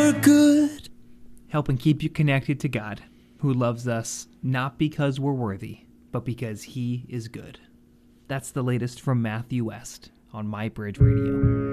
we're good. Helping keep you connected to God, who loves us not because we're worthy, but because he is good. That's the latest from Matthew West on My Bridge Radio.